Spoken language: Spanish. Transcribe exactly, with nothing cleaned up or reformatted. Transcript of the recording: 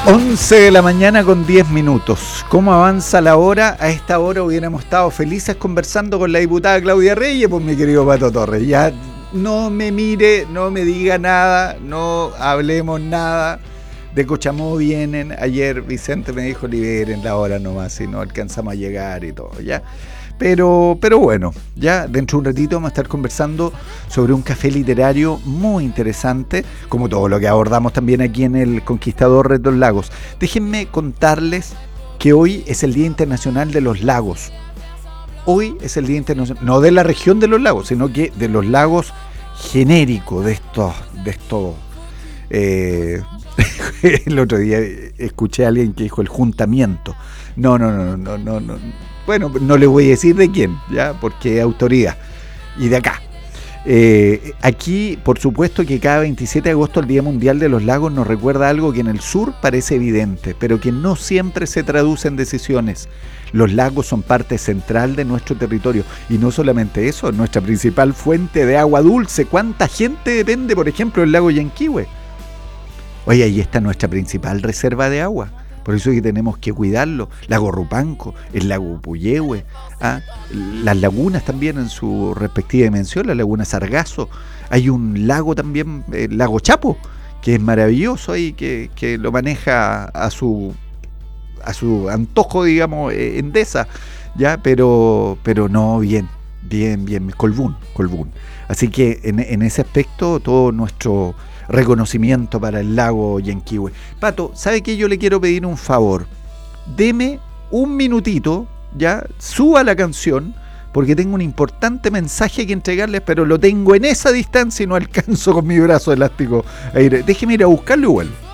once de la mañana con diez minutos. ¿Cómo avanza la hora? A esta hora hubiéramos estado felices conversando con la diputada Claudia Reyes, pues mi querido Pato Torres. Ya no me mire, no me diga nada, no hablemos nada. De Cochamó vienen. Ayer Vicente me dijo liberen la hora nomás, si no alcanzamos a llegar y todo, ¿ya? Pero, pero bueno, ya dentro de un ratito vamos a estar conversando sobre un café literario muy interesante, como todo lo que abordamos también aquí en el Conquistador Red Los Lagos. Déjenme contarles que hoy es el Día Internacional de los Lagos. Hoy es el Día Internacional, no de la región de los lagos, sino que de los lagos genéricos, de estos, de estos. Eh, el otro día escuché a alguien que dijo el juntamiento. No, no, no, no, no, no. Bueno, no les voy a decir de quién, ya, porque es autoridad. Y de acá. Eh, aquí, por supuesto que cada veintisiete de agosto, el Día Mundial de los Lagos, nos recuerda algo que en el sur parece evidente, pero que no siempre se traduce en decisiones. Los lagos son parte central de nuestro territorio. Y no solamente eso, nuestra principal fuente de agua dulce. ¿Cuánta gente depende, por ejemplo, del lago Yanquihue? Oye, ahí está nuestra principal reserva de agua. Por eso es que tenemos que cuidarlo. Lago Rupanco, el lago Puyehue, ¿ah? Las lagunas también en su respectiva dimensión, la laguna Sargazo. Hay un lago también, el lago Chapo, que es maravilloso y que, que lo maneja a su a su antojo, digamos, Endesa, ya, pero pero no, bien, bien, bien, Colbún, Colbún. Así que en, en ese aspecto todo nuestro reconocimiento para el lago Yanquihue. Pato, ¿sabe qué? Yo le quiero pedir un favor. Deme un minutito, ya, suba la canción, porque tengo un importante mensaje que entregarles, pero lo tengo en esa distancia y no alcanzo con mi brazo elástico a ir. Déjeme ir a buscarlo igual.